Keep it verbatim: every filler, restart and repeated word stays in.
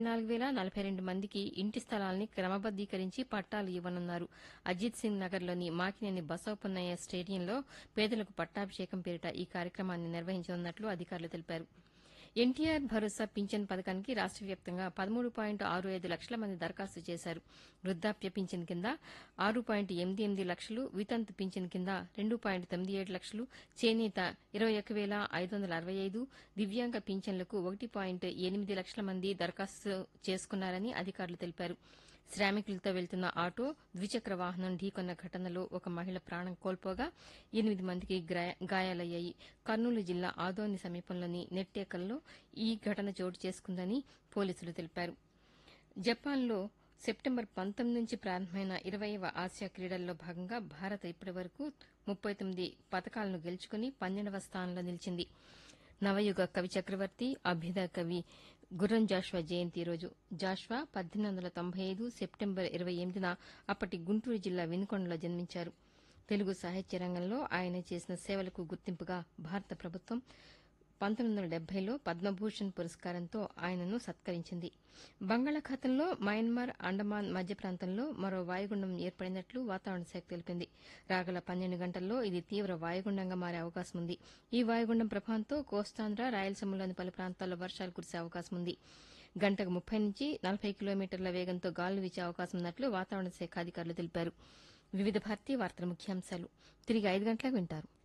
నాలుగు వేల నలభై రెండు మందికి ఇంటి స్థలాల్ని క్రమబద్దీకరించి పట్టాలు ఇవ్వనున్నారు. అజిత్ సింగ్ నగర్లోని మాకినేని బసవపున్నయ్య స్టేడియంలో పేదలకు పట్టాభిషేకం పేరిట ఈ కార్యక్రమాన్ని నిర్వహించనున్నట్లు అధికారులు తెలిపారు. ఎన్టీఆర్ భరోసా పింఛన్ పథకానికి రాష్ట వ్యాప్తంగా పదమూడు పాయింట్ ఆరు ఐదు లక్షల మంది దరఖాస్తు చేశారు. వృద్దాప్య పింఛన్ కింద ఆరు పాయింట్ ఎనిమిది ఎనిమిది లక్షలు, వితంతు పింఛన్ కింద రెండు పాయింట్ తొమ్మిది ఏడు లక్షలు, చేనేత ఇరవై ఒక్క వేల ఐదు వందల అరవై ఐదు, దివ్యాంగ పింఛన్లకు ఒకటి పాయింట్ ఎనిమిది లక్షల మంది దరఖాస్తు చేసుకున్నారని అధికారులు తెలిపారు. శ్రామికులతో వెళ్తున్న ఆటో ద్విచక్ర వాహనం ఢీకొన్న ఘటనలో ఒక మహిళ ప్రాణం కోల్పోగా ఎనిమిది మందికి గాయాలయ్యాయి. కర్నూలు జిల్లా ఆదోని సమీపంలోని నెట్టేకల్లో ఈ ఘటన చోటు చేసుకుందని పోలీసులు తెలిపారు. జపాన్లో సెప్టెంబర్ పంతొమ్మిది నుంచి ప్రారంభమైన ఇరవైవ ఆసియా క్రీడల్లో భాగంగా భారత్ ఇప్పటి వరకు ముప్పై తొమ్మిది పతకాలను గెలుచుకుని పన్నెండవ స్థానంలో నిలిచింది. నవయుగ కవి చక్రవర్తి అభ్యుదయ కవి గుర్రం జాషువా జయంతి ఈ రోజు. జాషువా పద్దెనిమిది వందల తొంభై ఐదు సెప్టెంబర్ ఇరవై ఎనిమిదిన అప్పటి గుంటూరు జిల్లా వినుకొండలో జన్మించారు. తెలుగు సాహిత్య రంగంలో ఆయన చేసిన సేవలకు గుర్తింపుగా భారత ప్రభుత్వం పంతొమ్మిది వందల డెబ్బైలో పద్మభూషణ్ పురస్కారంతో ఆయనను సత్కరించింది. బంగాళాఖాతంలో మయన్మార్, అండమాన్ మధ్య ప్రాంతంలో మరో వాయుగుండం ఏర్పడినట్లు వాతావరణ శాఖ తెలిపింది. రాగల పన్నెండు గంటల్లో ఇది తీవ్ర వాయుగుండంగా మారే అవకాశం ఉంది. ఈ వాయుగుండం ప్రభావంతో కోస్తాంధ్ర, రాయలసీమలోని పలు ప్రాంతాల్లో వర్షాలు కురిసే అవకాశం ఉంది. గంటకు ముప్పై నుంచి నలభై కిలోమీటర్ల వేగంతో గాలులు వీచే అవకాశం ఉన్నట్లు వాతావరణ శాఖ అధికారులు తెలిపారు. వివిధ భారతీయ వార్తల ముఖ్యాంశాలు తిరిగి ఐదు గంటలకు వింటారు.